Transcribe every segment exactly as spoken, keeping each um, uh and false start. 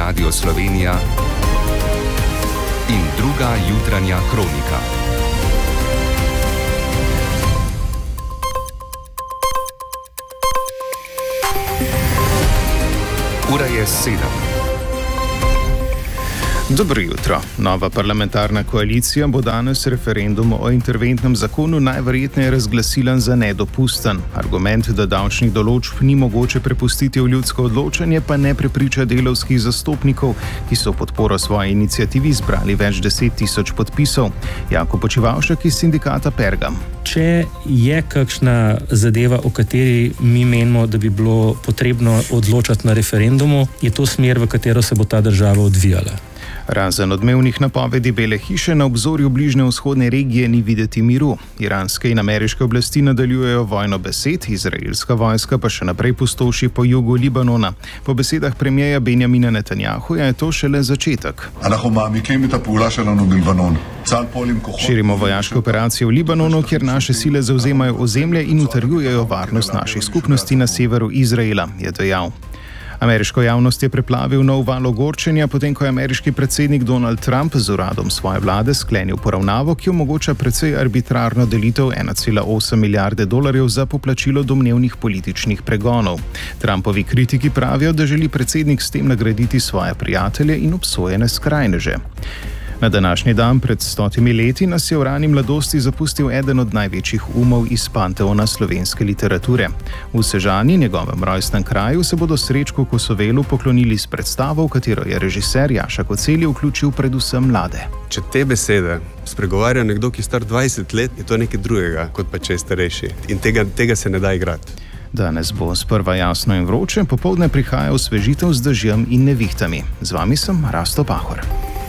Radio Slovenija in druga jutranja kronika. Ura je sedem. Dobro jutro. Nova parlamentarna koalicija bo danes referendum o interventnem zakonu najverjetneje razglasila za nedopusten. Argument, da davčnih določb ni mogoče prepustiti v ljudsko odločanje, pa ne prepriča delavskih zastopnikov, ki so v podporo svoji iniciativi zbrali več deset tisoč podpisov. Jako Počivavšek iz sindikata Pergam. Če je kakšna zadeva, o kateri mi menimo, da bi bilo potrebno odločati na referendumu, je to smer, v katero se bo ta država odvijala. Razen odmevnih napovedi Bele hiše na obzorju bližnje vzhodne regije ni videti miru. Iranske in ameriške oblasti nadaljujejo vojno besed, izraelska vojska pa še naprej pustoši po jugu Libanona. Po besedah premierja Benjamina Netanjahuja je to šele začetek. Širimo vojaške operacije v Libanonu, kjer naše sile zavzemajo ozemlje in utrjujejo varnost naših skupnosti na severu Izraela, je dejal. Ameriško javnost je preplavil nov val ogorčenja, potem ko je ameriški predsednik Donald Trump z uradom svoje vlade sklenil poravnavo, ki omogoča precej arbitrarno delitev ena cela osem milijarde dolarjev za poplačilo domnevnih političnih pregonov. Trumpovi kritiki pravijo, da želi predsednik s tem nagraditi svoje prijatelje in obsojene skrajneže. Na današnji dan pred stotimi leti nas je v rani mladosti zapustil eden od največjih umov iz panteona slovenske literature. V Sežani, njegovem rojstnem kraju, se bodo Srečku Kosovelu poklonili s predstavo, v katero je režiser Jaša Kocelj vključil predvsem mlade. Če te besede spregovarja nekdo, ki je star dvajset let, je to nekaj drugega, kot pa če je starejši. In tega, tega se ne da igrati. Danes bo sprva jasno in vroče, popoldne prihaja osvežitev z dežjem in nevihtami. Z vami sem Rasto Pahor.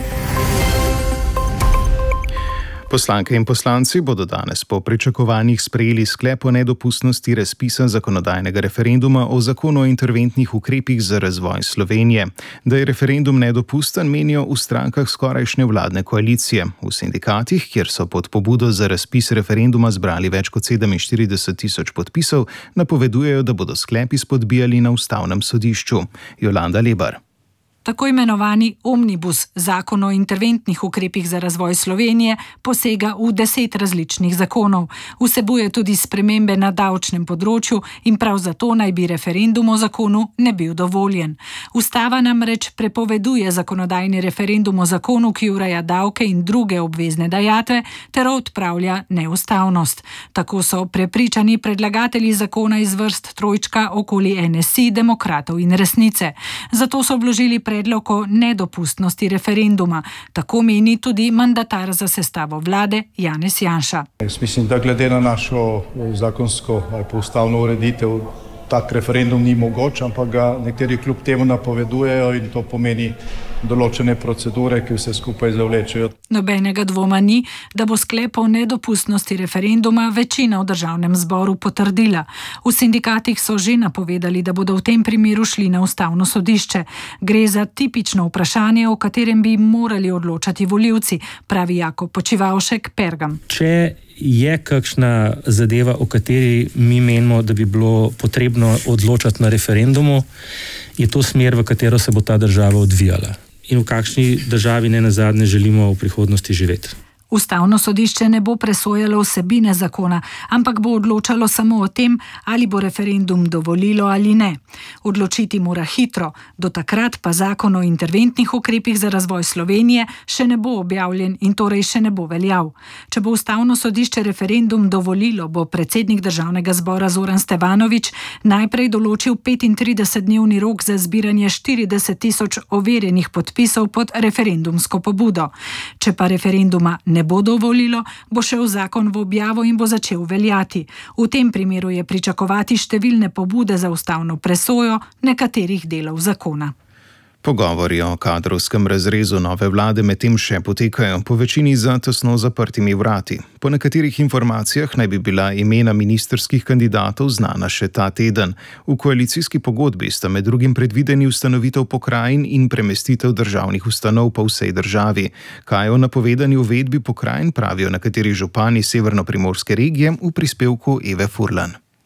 Poslanke in poslanci bodo danes po pričakovanjih sprejeli sklep o nedopustnosti razpisa zakonodajnega referenduma o zakonu o interventnih ukrepih za razvoj Slovenije. Da je referendum nedopusten, menijo v strankah skorajšnje vladne koalicije. V sindikatih, kjer so pod pobudo za razpis referenduma zbrali več kot sedeminštirideset tisoč podpisov, napovedujejo, da bodo sklep izpodbijali na ustavnem sodišču. Jolanda Lebar. Tako imenovani omnibus, zakon o interventnih ukrepih za razvoj Slovenije, posega v deset različnih zakonov. Vsebuje tudi spremembe na davčnem področju in prav zato naj bi referendum o zakonu ne bil dovoljen. Ustava namreč prepoveduje zakonodajni referendum o zakonu, ki ureja davke in druge obvezne dajatve, ter odpravlja neustavnost. Tako so prepričani predlagatelji zakona iz vrst trojčka okoli N S I, Demokratov in Resnice. Zato so vložili predlog o nedopustnosti referenduma. Tako meni tudi mandatar za sestavo vlade Janez Janša. Jaz mislim, da glede na našo zakonsko ali pa ustavno ureditev tak referendum ni mogoč, ampak ga nekateri kljub temu napovedujejo in to pomeni določene procedure, ki vse skupaj zavlečejo. Nobenega dvoma ni, da bo sklep o nedopustnosti referenduma večina v državnem zboru potrdila. V sindikatih so že napovedali, da bodo v tem primeru šli na ustavno sodišče. Gre za tipično vprašanje, o katerem bi morali odločati volivci, pravi Jako Počivavšek, Pergam. Če je kakšna zadeva, o kateri mi menimo, da bi bilo potrebno odločati na referendumu, je to smer, v katero se bo ta država odvijala. In v kakšni državi ne nazadnje želimo v prihodnosti živeti. Ustavno sodišče ne bo presojalo vsebine zakona, ampak bo odločalo samo o tem, ali bo referendum dovolilo ali ne. Odločiti mora hitro, do takrat pa zakon o interventnih ukrepih za razvoj Slovenije še ne bo objavljen in torej še ne bo veljav. Če bo ustavno sodišče referendum dovolilo, bo predsednik državnega zbora Zoran Stevanović najprej določil petintridesetdnevni rok za zbiranje štirideset tisoč overjenih podpisov pod referendumsko pobudo. Če pa referenduma ne ne bo dovolilo, bo šel zakon v objavo in bo začel veljati. V tem primeru je pričakovati številne pobude za ustavno presojo nekaterih delov zakona. Pogovori o kadrovskem razrezu nove vlade medtem še potekajo, po večini za tesno zaprtimi vrati. Po nekaterih informacijah naj bi bila imena ministrskih kandidatov znana še ta teden. V koalicijski pogodbi sta med drugim predvideni ustanovitev pokrajin in premestitev državnih ustanov po vsej državi. Kaj o napovedani uvedbi pokrajin pravijo nekateri župani severnoprimorske regije v prispevku Eve Furlan.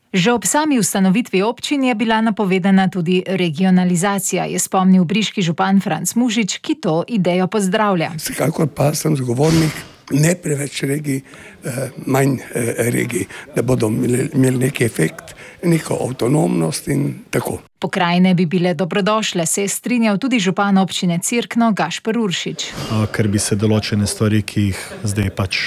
Že ob sami ustanovitvi občin je bila napovedana tudi regionalizacija, je spomnil briški župan Franc Mužič, ki to idejo pozdravlja. Vsekakor pa sem zagovornik ne preveč regij, manj regij, da bodo imeli neki efekt, neko avtonomnost in tako. Pokrajine bi bile dobrodošle, se je strinjal tudi župan občine Cerkno Gašper Uršič. Ker bi se določene stvari, ki jih zdaj pač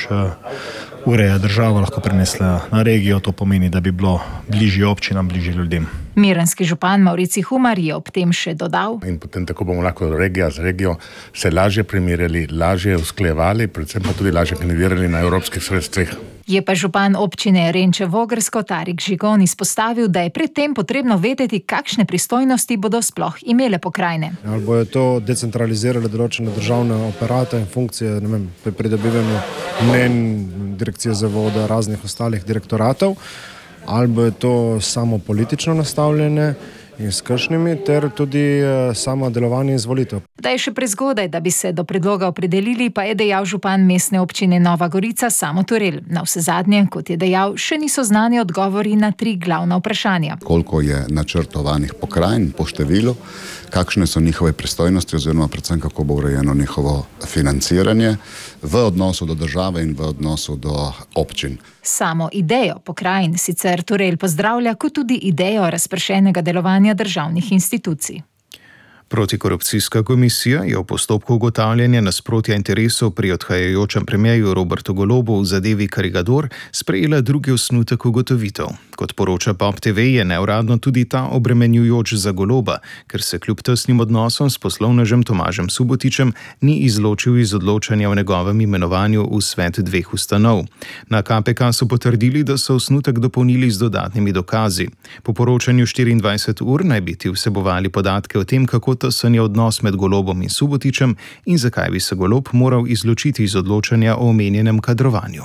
ureja država, lahko prenesle na regijo, to pomeni, da bi bilo bližje občinam, bližje ljudem. Mirenski župan Maurici Humar je ob tem še dodal. In potem tako bomo lahko regija z regijo se lažje primerjali, lažje usklajevali, predvsem pa tudi lažje kandidirali na evropskih sredstvih. Je pa župan občine Renče Vogrsko Tarik Žigon izpostavil, da je predtem potrebno vedeti, kakšne pristojnosti bodo sploh imele pokrajine. Ali bojo to decentralizirale določene državne operate in funkcije, ne vem, pri pridobivanju mnenj, direkcije za vode, raznih ostalih direktoratov, ali bojo to samo politično nastavljene in s kršnimi, ter tudi samo delovanje izvolitev. Da je še prezgodaj, da bi se do predloga opredelili, pa je dejal župan mestne občine Nova Gorica Samo Turel. Navsezadnje, kot je dejal, še niso znani odgovori na tri glavna vprašanja. Koliko je načrtovanih pokrajin po številu, kakšne so njihove pristojnosti oziroma predvsem kako bo urejeno njihovo financiranje v odnosu do države in v odnosu do občin. Samo idejo pokrajin sicer Turel pozdravlja, kot tudi idejo razpršenega delovanja državnih institucij. Protikorupcijska komisija je v postopku ugotavljanja nasprotja interesov pri odhajajočem premierju Robertu Golobu v zadevi Karigador sprejela drugi osnutek ugotovitev. Kot poroča Pop T V, je neuradno tudi ta obremenjujoč za Goloba, ker se kljub tesnim odnosom s poslovnežem Tomažem Subotičem ni izločil iz odločanja o njegovem imenovanju v svet dveh ustanov. Na K P K so potrdili, da so osnutek dopolnili z dodatnimi dokazi. Po poročanju štiriindvajset ur naj bi ti vsebovali podatke o tem, kako tesen je odnos med Golobom in Subotičem in zakaj bi se Golob moral izločiti iz odločanja o omenjenem kadrovanju.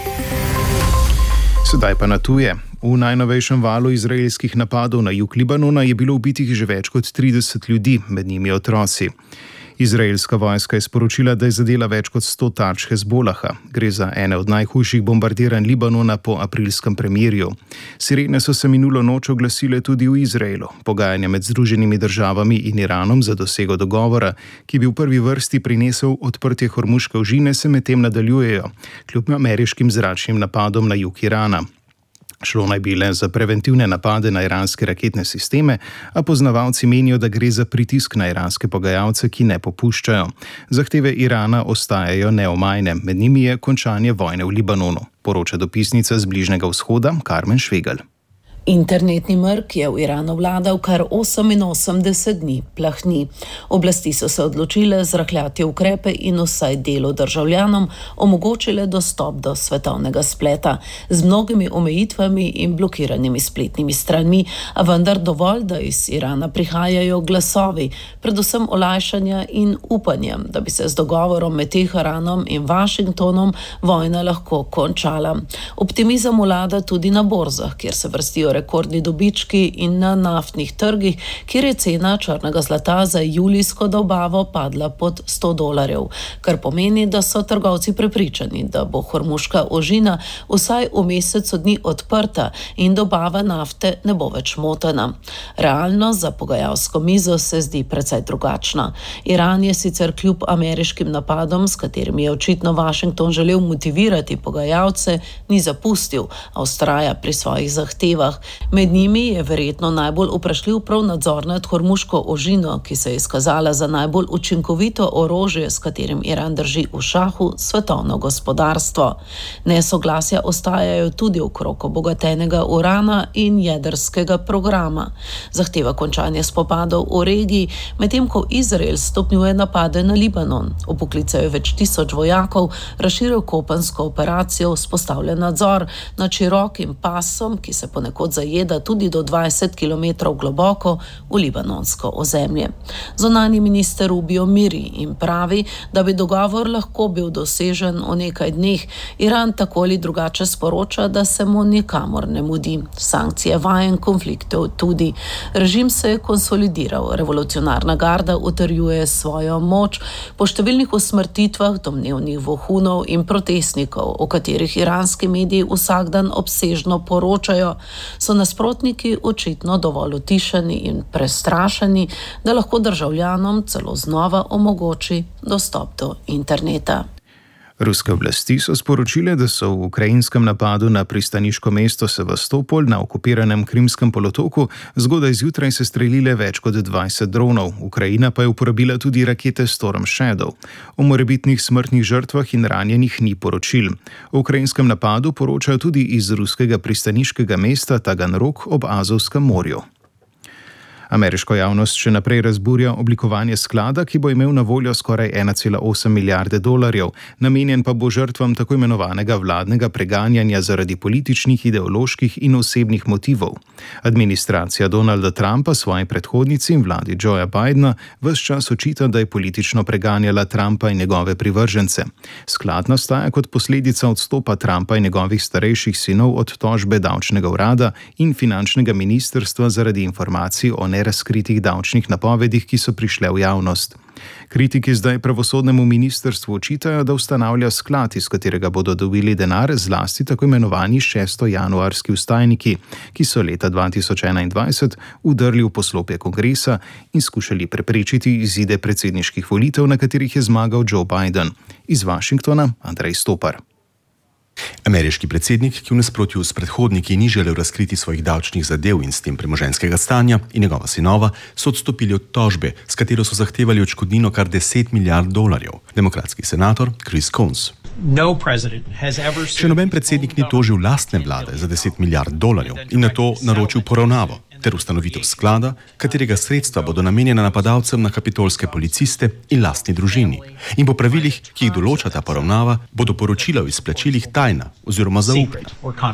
Sedaj pa na tuje. V najnovejšem valu izraelskih napadov na jug Libanona je bilo ubitih že več kot trideset ljudi, med njimi otroci. Izraelska vojska je sporočila, da je zadela več kot sto tarč Hezbolaha. Gre za ene od najhujših bombardiranj Libanona po aprilskem premirju. Sirene so se minulo noč oglasile tudi v Izraelu. Pogajanja med Združenimi državami in Iranom za dosego dogovora, ki bi v prvi vrsti prinesel odprtje Hormuške ožine, se medtem nadaljujejo, kljub ameriškim zračnim napadom na jug Irana. Šlo naj bi le za preventivne napade na iranske raketne sisteme, a poznavalci menijo, da gre za pritisk na iranske pogajalce, ki ne popuščajo. Zahteve Irana ostajajo neomajne, med njimi je končanje vojne v Libanonu, poroča dopisnica z Bližnjega vzhoda Karmen Švegelj. Internetni mrk je v Iranu vladal kar oseminosemdeset dni plahni. Oblasti so se odločile zrahljati ukrepe in vsaj delu državljanom omogočile dostop do svetovnega spleta z mnogimi omejitvami in blokiranimi spletnimi stranmi, a vendar dovolj, da iz Irana prihajajo glasovi, predvsem olajšanja in upanja, da bi se z dogovorom med Teheranom in Washingtonom vojna lahko končala. Optimizem vlada tudi na borzah, kjer se vrstijo rekordni dobički, in na naftnih trgih, kjer je cena črnega zlata za julijsko dobavo padla pod sto dolarjev, kar pomeni, da so trgovci prepričani, da bo Hormuška ožina vsaj v mesecu dni odprta in dobava nafte ne bo več motena. Realnost za pogajalsko mizo se zdi precej drugačna. Iran je sicer kljub ameriškim napadom, s katerimi je očitno Washington želel motivirati pogajalce, ni zapustil, a vztraja pri svojih zahtevah. Med njimi je verjetno najbolj vprašljiv prav nadzor nad Hormuško ožino, ki se je izkazala za najbolj učinkovito orožje, s katerim Iran drži v šahu svetovno gospodarstvo. Nesoglasja ostajajo tudi okrog obogatenega urana in jedrskega programa. Zahteva končanje spopadov v regiji, medtem ko Izrael stopnjuje napade na Libanon, opoklicajo več tisoč vojakov, razširil kopensko operacijo, vzpostavlja nadzor nad širokim pasom, ki se ponekod zajeda tudi do dvajset kilometrov globoko v libanonsko ozemlje. Zunanji minister Rubio miri in pravi, da bi dogovor lahko bil dosežen v nekaj dneh. Iran tako ali drugače sporoča, da se mu nikamor ne mudi. Sankcije vajen konfliktov tudi. Režim se je konsolidiral, revolucionarna garda utrjuje svojo moč po številnih usmrtitvah domnevnih vohunov in protestnikov, o katerih iranski mediji vsak dan obsežno poročajo. so nasprotniki očitno dovolj utišani in prestrašeni, da lahko državljanom celo znova omogoči dostop do interneta. Ruske oblasti so sporočile, da so v ukrajinskem napadu na pristaniško mesto Sevastopol na okupiranem Krimskem polotoku zgodaj zjutraj sestrelile več kot dvajset dronov. Ukrajina pa je uporabila tudi rakete Storm Shadow. O morebitnih smrtnih žrtvah in ranjenih ni poročil. O ukrajinskem napadu poročajo tudi iz ruskega pristaniškega mesta Taganrog ob Azovskem morju. Ameriško javnost še naprej razburja oblikovanje sklada, ki bo imel na voljo skoraj ena cela osem milijarde dolarjev, namenjen pa bo žrtvam tako imenovanega vladnega preganjanja zaradi političnih, ideoloških in osebnih motivov. Administracija Donalda Trumpa svoji predhodnici in vladi Joea Bidena ves čas očita, da je politično preganjala Trumpa in njegove privržence. Sklad nastaja kot posledica odstopa Trumpa in njegovih starejših sinov od tožbe davčnega urada in finančnega ministrstva zaradi informacij o nerazkritih davčnih napovedih, ki so prišle v javnost. Kritiki zdaj pravosodnemu ministrstvu očitajo, da ustanavlja sklad, iz katerega bodo dobili denar zlasti tako imenovani šestojanuarski vstajniki, ki so leta dva tisoč enaindvajset vdrli v poslopje kongresa in skušali preprečiti izide predsedniških volitev, na katerih je zmagal Joe Biden. Iz Washingtona Andrej Stopar. Ameriški predsednik, ki v nasprotju s predhodniki ni želel razkriti svojih davčnih zadev in s tem premoženjskega stanja, in njegova sinova so odstopili od tožbe, s katero so zahtevali odškodnino kar deset milijard dolarjev. Demokratski senator Chris Coons. No ever... Še noben predsednik ni tožil lastne vlade za deset milijard dolarjev in na to naročil poravnavo ter ustanovitev sklada, katerega sredstva bodo namenjena napadalcem na kapitolske policiste in lastni družini. In po pravilih, ki jih določa ta poravnava, bodo poročila o izplačilih tajna oziroma zaupna.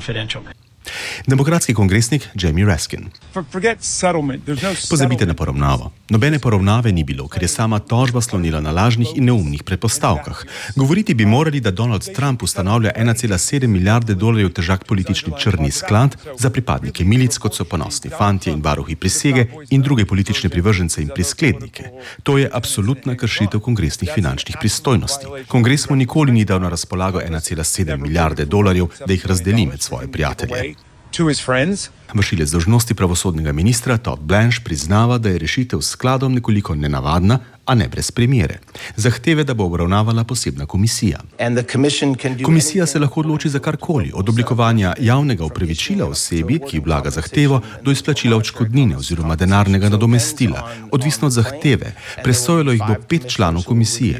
Demokratski kongresnik Jamie Raskin. Pozabite na poravnavo. Nobene poravnave ni bilo, ker je sama tožba slonila na lažnih in neumnih predpostavkah. Govoriti bi morali, da Donald Trump ustanavlja ena cela sedem milijarde dolarjev težak politični črni sklad za pripadnike milic, kot so ponosni fantje in varuhi prisege in druge politične privržence in prisklednike. To je absolutna kršitev kongresnih finančnih pristojnosti. Kongres mu nikoli ni dal na razpolago ena cela sedem milijarde dolarjev, da jih razdeli med svoje prijatelje. Vršilec dolžnosti pravosodnega ministra Todd Blanche priznava, da je rešitev s skladom nekoliko nenavadna, a ne brez primere. Zahteve, da bo obravnavala posebna komisija. Komisija se lahko odloči za karkoli, od oblikovanja javnega opravičila osebi, ki vlaga zahtevo, do izplačila odškodnine oziroma denarnega nadomestila, odvisno od zahteve. Presojalo jih bo pet članov komisije.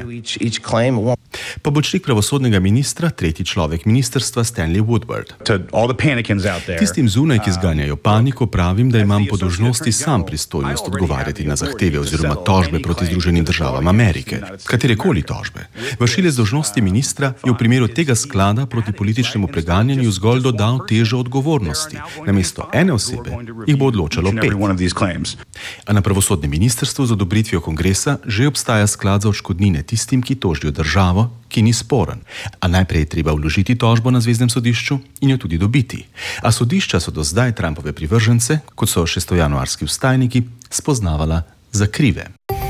Pomočnik pravosodnega ministra, tretji človek ministrstva Stanley Woodward. Tistim zunaj, ki zganjajo paniko, pravim, da imam po dolžnosti sam pristojnost odgovarjati na zahteve oziroma tožbe proti Združenim državam Amerike. Katerekoli tožbe. Vršilec dolžnosti ministra je v primeru tega sklada proti političnemu preganjanju zgolj dodal težo odgovornosti. Namesto ene osebe jih bo odločalo pet. A na pravosodnem ministrstvu z odobritvijo kongresa že obstaja sklad za odškodnine tistim, ki tožijo državo, ki ni sporen. A najprej je treba vložiti tožbo na zveznem sodišču in jo tudi dobiti. A sodišča so do zdaj Trumpove privržence, kot so šestojanuarski vstajniki, spoznavala za krive.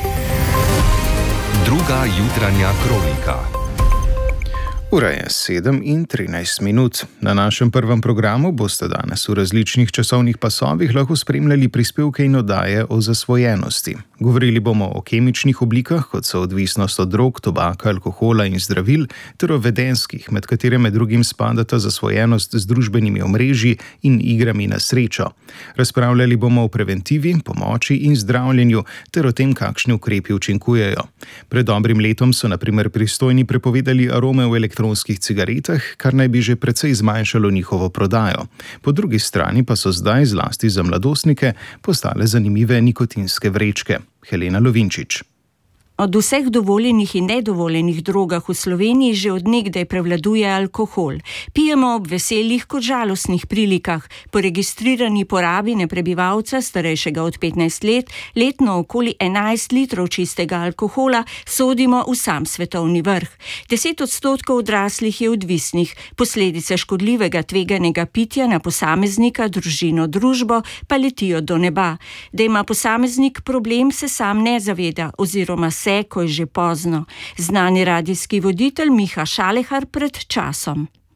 Druga jutranja kronika. Ura je sedem in trinajst minut. Na našem prvem programu boste danes v različnih časovnih pasovih lahko spremljali prispevke in oddaje o zasvojenosti. Govorili bomo o kemičnih oblikah, kot so odvisnost od drog, tobaka, alkohola in zdravil, ter o vedenjskih, med katere med drugim spadata zasvojenost z družbenimi omrežji in igrami na srečo. Razpravljali bomo o preventivi, pomoči in zdravljenju, ter o tem, kakšni ukrepi učinkujejo. Pred dobrim letom so na primer pristojni prepovedali arome v elektronskih cigaretah, kar naj bi že precej zmanjšalo njihovo prodajo. Po drugi strani pa so zdaj, zlasti za mladostnike, postale zanimive nikotinske vrečke. Helena Lovinčič. Od vseh dovoljenih in nedovoljenih drogah v Sloveniji že od nekdaj prevladuje alkohol. Pijemo ob veselih kot žalostnih prilikah. Po registrirani porabi na prebivalca starejšega od petnajst let letno okoli enajst litrov čistega alkohola sodimo v sam svetovni vrh. deset odstotkov odraslih je odvisnih. Posledice škodljivega tveganega pitja na posameznika, družino, družbo pa letijo do neba. Da ima posameznik problem, se sam ne zaveda oziroma vse, ko je že pozno. Znani radijski voditelj Miha Šalehar pred časom.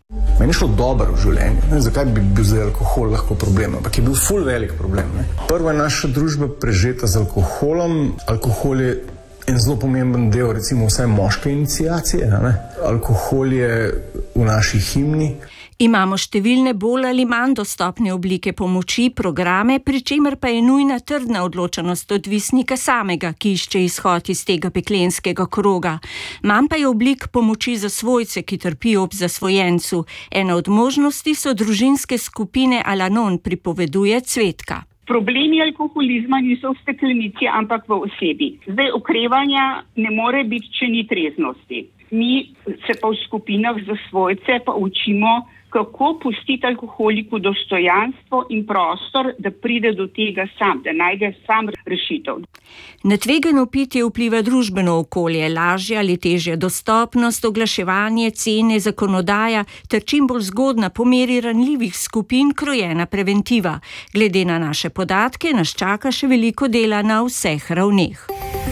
Meni je šlo dobro v življenju. Ne, zakaj bi bil zdaj alkohol lahko problem? Ampak je bil ful velik problem. Ne. Prva je naša družba prežeta z alkoholom. Alkohol je en zelo pomemben del, recimo vsaj moške iniciacije. Ne. Alkohol je v naši himni. Imamo številne bolj ali manj dostopne oblike pomoči, programe, pri čemer pa je nujna trdna odločenost odvisnika samega, ki išče izhod iz tega peklenskega kroga. Manj pa je oblik pomoči za svojce, ki trpijo ob zasvojencu. Ena od možnosti so družinske skupine Al-Anon, pripoveduje Cvetka. Problemi alkoholizma niso v steklenici, ampak v osebi. Zdaj, okrevanja ne more biti, če ni treznosti. Mi se pa v skupinah za svojce pa učimo, kako pustiti alkoholiku dostojanstvo in prostor, da pride do tega sam, da najde sam rešitev. Na tvegano pitje vpliva družbeno okolje, lažja ali težja dostopnost, oglaševanje, cene, zakonodaja ter čim bolj zgodna po meri ranljivih skupin krojena preventiva. Glede na naše podatke nas čaka še veliko dela na vseh ravneh.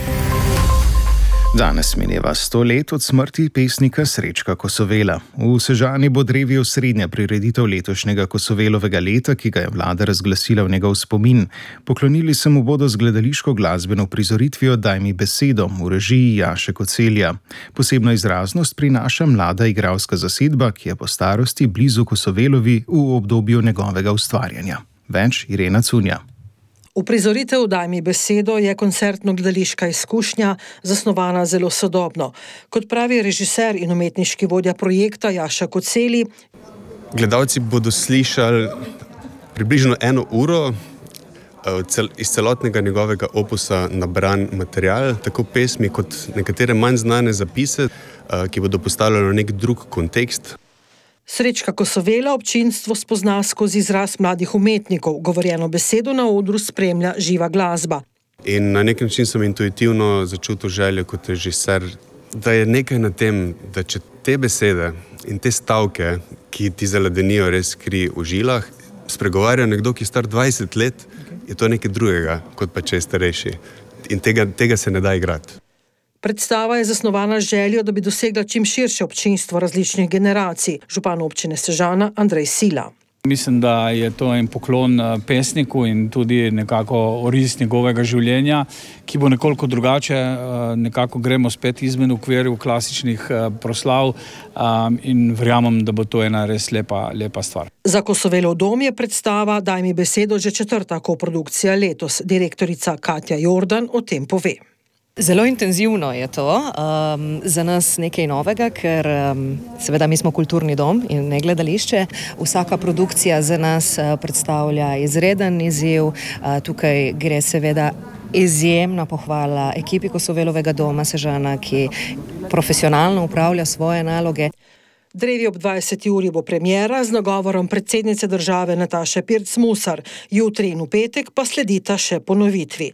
Danes mineva sto let od smrti pesnika Srečka Kosovela. V Sežani bo drevi osrednja prireditev letošnjega Kosovelovega leta, ki ga je vlada razglasila v njegov spomin. Poklonili se mu bodo z gledališko glasbeno prizoritvijo Daj mi besedo v režiji Jaše Kocelja. Posebno izraznost prinaša mlada igralska zasedba, ki je po starosti blizu Kosovelovi v obdobju njegovega ustvarjanja. Več Irena Cunja. Uprizoritev Daj mi besedo je koncertno-gledališka izkušnja, zasnovana zelo sodobno. Kot pravi režiser in umetniški vodja projekta Jaša Kocelji, gledalci bodo slišali približno eno uro iz celotnega njegovega opusa nabran material, tako pesmi kot nekatere manj znane zapise, ki bodo postavljali nek drug kontekst. Srečka Kosovela občinstvo spozna skozi izraz mladih umetnikov, govorjeno besedo na odru spremlja živa glasba. In na nek način sem intuitivno začutil željo kot režiser, da je nekaj na tem, da če te besede in te stavke, ki ti zaledenijo res kri v žilah, spregovarja nekdo, ki je star dvajset let, je to nekaj drugega, kot pa če je starejši. In tega, tega se ne da igrati. Predstava je zasnovana z željo, da bi dosegla čim širše občinstvo različnih generacij. Župan občine Sežana Andrej Sila. Mislim, da je to en poklon pesniku in tudi nekako oris njegovega življenja, ki bo nekoliko drugače, nekako gremo spet izmen okvirov klasičnih proslav in verjamem, da bo to ena res lepa, lepa stvar. Za Kosovelov dom je predstava Daj mi besedo že četrta koprodukcija letos. Direktorica Katja Jordan o tem pove. Zelo intenzivno je to, um, za nas nekaj novega, ker um, seveda mi smo kulturni dom in ne gledališče. Vsaka produkcija za nas uh, predstavlja izreden izziv. Uh, tukaj gre seveda izjemna pohvala ekipi Kosovelovega doma Sežana, ki profesionalno upravlja svoje naloge. Drevi ob dvajseti uri bo premiera z nagovorom predsednice države Nataše Pirc Musar. Jutri in v petek pa sledita še ponovitvi.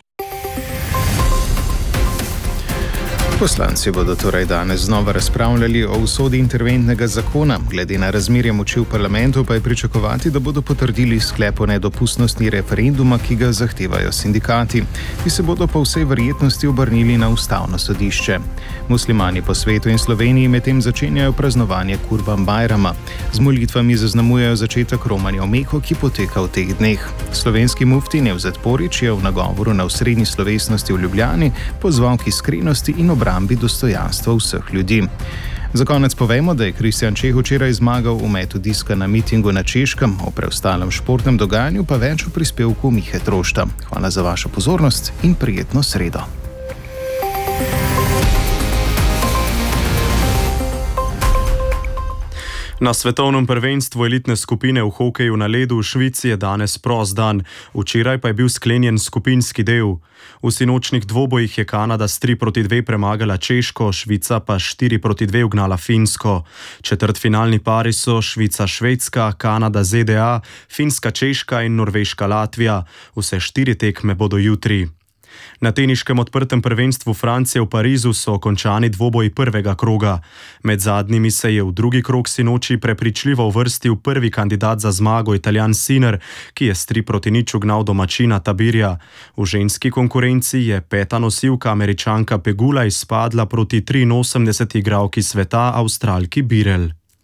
Poslanci bodo torej danes znova razpravljali o usodi interventnega zakona. Glede na razmerje moči v parlamentu pa je pričakovati, da bodo potrdili sklep o nedopustnosti referenduma, ki ga zahtevajo sindikati, ki se bodo po vsej verjetnosti obrnili na ustavno sodišče. Muslimani po svetu in Sloveniji medtem začenjajo praznovanje Kurban Bajrama. Z molitvami zaznamujejo začetek romanja v Meko, ki poteka v teh dneh. Slovenski mufti Nevzet Porić je v nagovoru na osrednji slovesnosti v Ljubljani pozval k iskrenosti in obrambi dostojanstva vseh ljudi. Za konec povemo, da je Kristjan Čeh včeraj zmagal v metu diska na mitingu na Češkem, o preostalem športnem dogajanju pa več v prispevku Mihe Trošta. Hvala za vašo pozornost in prijetno sredo. Na svetovnem prvenstvu elitne skupine v hokeju na ledu v Švici je danes prost dan, včeraj pa je bil sklenjen skupinski del. V sinočnih dvobojih je Kanada s tri proti dve premagala Češko, Švica pa štiri proti dve ugnala Finsko. Četrtfinalni pari so Švica-Švedska, Kanada-ZDA, Finska-Češka in Norveška-Latvija. Vse štiri tekme bodo jutri. Na teniškem odprtem prvenstvu Francije v Parizu so končani dvoboji prvega kroga. Med zadnjimi se je v drugi krog sinoči prepričljivo uvrstil prvi kandidat za zmago, Italijan Sinner, ki je s tri proti nič ugnal domačina Tabirja. V ženski konkurenci je peta nosilka Američanka Pegula izpadla proti triinosemdeseti igralki sveta, Avstralki Birel.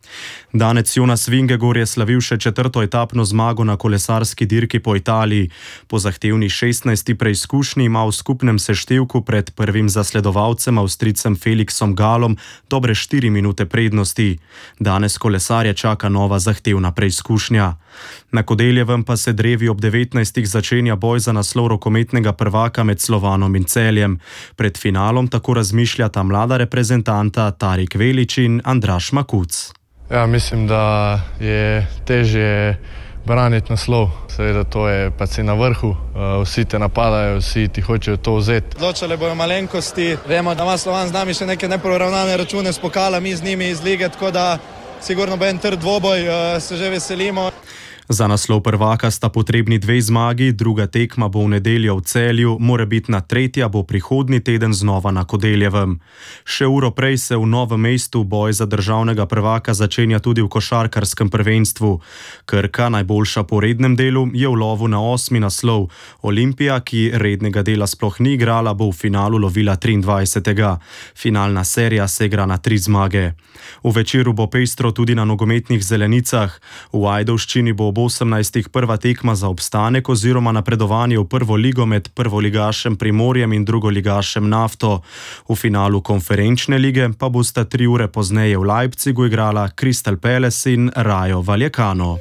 Danec Jonas Vingegaard je slavil še četrto etapno zmago na kolesarski dirki po Italiji. Po zahtevni šestnajsti preizkušnji ima v skupnem seštevku pred prvim zasledovalcem Avstrijcem Felixom Galom dobre štiri minute prednosti. Danes kolesarje čaka nova zahtevna preizkušnja. Na Kodeljevem pa se drevi ob devetnajstih začenja boj za naslov rokometnega prvaka med Slovanom in Celjem. Pred finalom tako razmišljata mlada reprezentanta Tarik Velič in Andraž Makuc. Ja, mislim, da je težje braniti naslov. Seveda to je pač si na vrhu, vsi te napadajo, vsi ti hočejo to vzeti. Odločale bojo malenkosti, vemo, da ima Slovan z nami še neke neporavnane račune s pokala, mi z njimi iz lige, tako da sigurno bo en trd dvoboj, se že veselimo. Za naslov prvaka sta potrebni dve zmagi, druga tekma bo v nedeljo v Celju, morebitna tretja bo prihodnji teden znova na Kodeljevem. Še uro prej se v Novem mestu boj za državnega prvaka začenja tudi v košarkarskem prvenstvu. Krka, najboljša po rednem delu, je v lovu na osmi naslov. Olimpija, ki rednega dela sploh ni igrala, bo v finalu lovila triindvajsetega. Finalna serija se igra na tri zmage. V večeru bo pestro tudi na nogometnih zelenicah. V Ajdovščini bo ob osemnajstih prva tekma za obstanek oziroma napredovanje v prvo ligo med prvoligašem Primorjem in drugoligašem Nafto. V finalu konferenčne lige pa bosta tri ure pozneje v Leipzigu igrala Crystal Palace in Rayo Vallecano.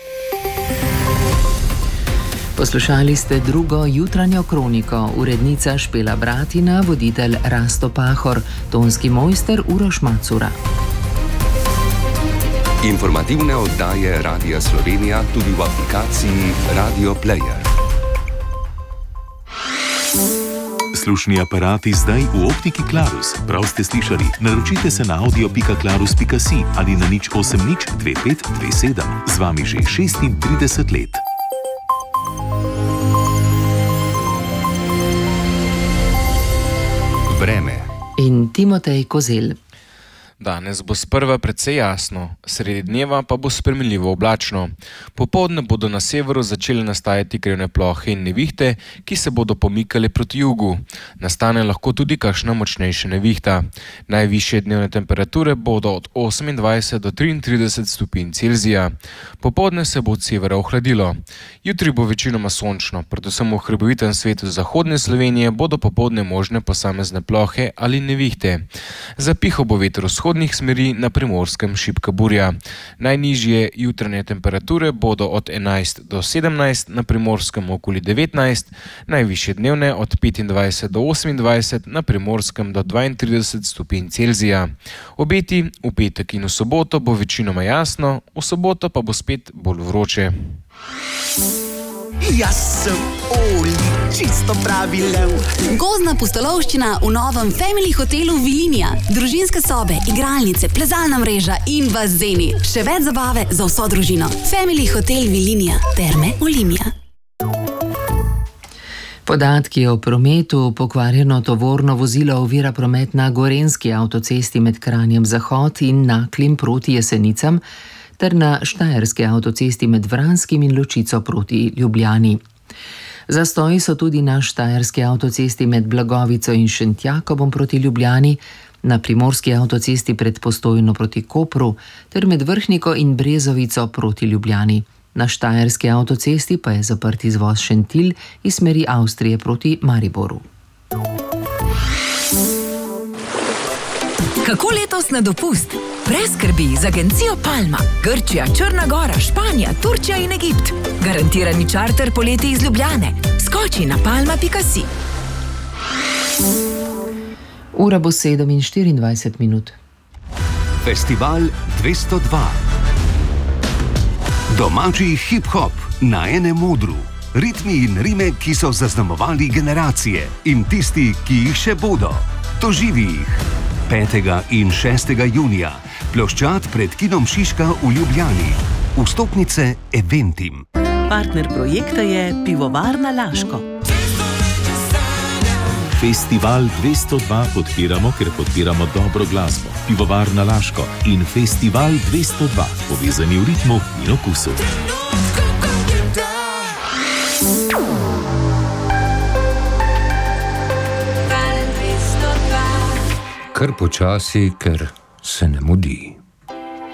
Poslušali ste drugo jutranjo kroniko, urednica Špela Bratina, voditelj Rasto Pahor, tonski mojster Uroš Macura. Informativne oddaje Radia Slovenija tudi v aplikaciji Radio Player. Slušni aparati zdaj v optiki Clarus. Prav ste slišali. Naročite se na audio pika clarus pika si ali na nič osem nič dve pet dve sedem. Z vami že šestintrideset let. Vreme. In Timotej Kozel. Danes bo sprva precej jasno, sredi dneva pa bo spremenljivo oblačno. Popoldne bodo na severu začele nastajati krivne plohe in nevihte, ki se bodo pomikale proti jugu. Nastane lahko tudi kakšna močnejša nevihta. Najvišje dnevne temperature bodo od osemindvajset do triintrideset stopinj Celzija. Popoldne se bo od severa ohladilo. Jutri bo večinoma sončno, predvsem v hribovitem svetu zahodne Slovenije bodo popoldne možne posamezne plohe ali nevihte. Zapihal bo veter vzhodnih smeri, na Primorskem šibka burja. Najnižje jutranje temperature bodo od enajst do sedemnajst, na Primorskem okoli devetnajst, najvišje dnevne od petindvajset do osemindvajset, na Primorskem do dvaintrideset stopinj Celzija. Obeti v petek in v soboto bo večinoma jasno, v soboto pa bo spet bolj vroče. Jaz sem Oli, čisto pravi lev. Gozdna pustolovščina v novem Family hotelu Vilinija. Družinske sobe, igralnice, plezalna mreža in bazeni. Še več zabave za vso družino. Family hotel Vilinija. Terme Olimija. Podatki o prometu. Pokvarjeno tovorno vozilo ovira promet na Gorenjski avtocesti med Kranjem Zahod in Naklim proti Jesenicam ter na Štajerski avtocesti med Vranskim in Ločico proti Ljubljani. Zastoji so tudi na Štajerski avtocesti med Blagovico in Šentjakobom proti Ljubljani, na Primorski avtocesti pred Postojno proti Kopru ter med Vrhniko in Brezovico proti Ljubljani. Na Štajerski avtocesti pa je zaprt izvoz Šentilj iz smeri Avstrije proti Mariboru. Kako letos na dopust? Brez skrbi z agencijo Palma. Grčija, Črna Gora, Španija, Turčija in Egipt. Garantirani čarter poleti iz Ljubljane. Skoči na palma pika si. Ura bo sedem in štiriindvajset minut. Festival dvesto dva. Domači hip-hop na enem modru. Ritmi in rime, ki so zaznamovali generacije in tisti, ki jih še bodo. Doživi jih. petega in šestega junija. Ploščad pred kinom Šiška v Ljubljani. Vstopnice Eventim. Partner projekta je Pivovarna Laško. Festival dvesto dva podpiramo, ker podpiramo dobro glasbo. Pivovarna Laško in Festival dvesto dva, povezani v ritmu in okusu. Kar počasi, ker se ne mudi.